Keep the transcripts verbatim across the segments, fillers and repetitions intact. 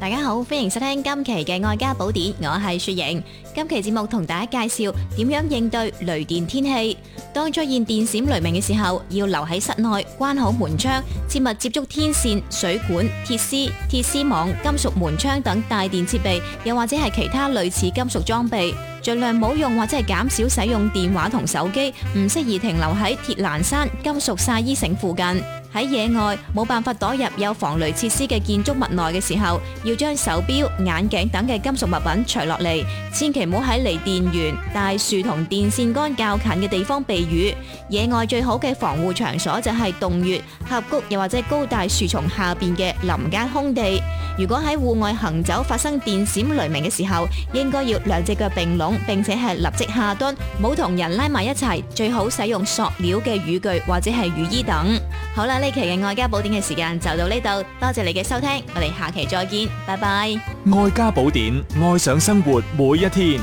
大家好，歡迎收聽今期嘅愛家寶典，我係雪瑩。今期節目同大家介紹點樣應對雷電天氣。當出現電閃雷鳴嘅時候，要留喺室內，關好門窗，切勿接觸天線、水管、鐵絲、鐵絲網、金屬門窗等帶電設備，又或者係其他類似金屬裝備。盡量冇用或者係減少使用電話同手機，唔適宜停留喺鐵欄山、金屬曬衣繩附近。喺野外冇辦法躲入有防雷設施嘅建築物內嘅時候，要將手錶、眼鏡等嘅金屬物品除落嚟，千祈唔好喺離電源、大樹同電線桿較近嘅地方避雨。野外最好嘅防護場所就係洞穴、峽谷，又或者高大樹叢下邊嘅林間空地。如果喺戶外行走發生電閃雷鳴嘅時候，應該要兩隻腳並攏，並且係立即下蹲，唔好同人拉埋一齊，最好使用塑料嘅雨具或者係雨衣等。好啦，呢期嘅愛家寶典嘅時間就到呢度，多謝你嘅收聽，我哋下期再見，拜拜。 愛家寶典，愛上生活每一天。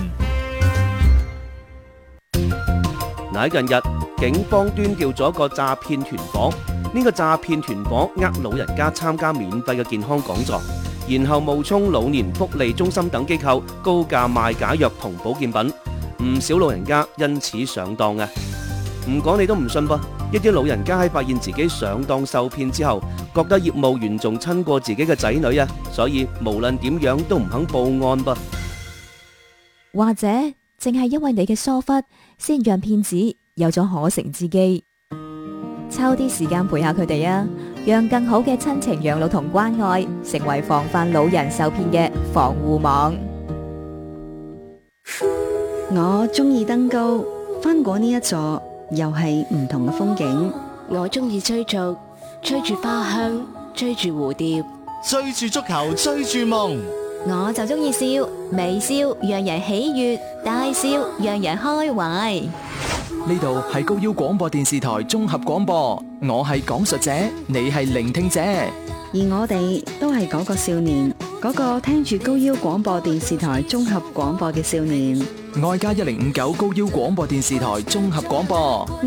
喺近日，警方端掉咗個詐騙團伙，呢個詐騙團伙呃老人家參加免費嘅健康講座，然後冒充老年福利中心等機構，高價賣假藥同保健品，唔少老人家因此上當嘅。唔講你都唔信噃，一啲老人家喺發現自己上當受騙之後，覺得業務員仲親過自己嘅仔女啊，所以無論點樣都唔肯報案噃。 或者正係因為你嘅疏忽，先讓騙子有咗可乘之機。抽啲時間陪下佢哋啊，讓更好嘅親情養老同關愛成為防範老人受騙嘅防護網。 我中意登高，翻過呢一座又係唔同嘅風景。 我中意追逐，追住花香，追住蝴蝶， 追住足球，追住夢。 我就中意笑，微笑讓人喜悅，大笑讓人開懷。 呢度係高腰廣播電視台綜合廣播，我係講述者，你係聆聽者， 而我哋都係嗰個少年，嗰個聽住高腰廣播電視台綜合廣播嘅少年。 愛家一零五九高腰廣播電視台綜合廣播。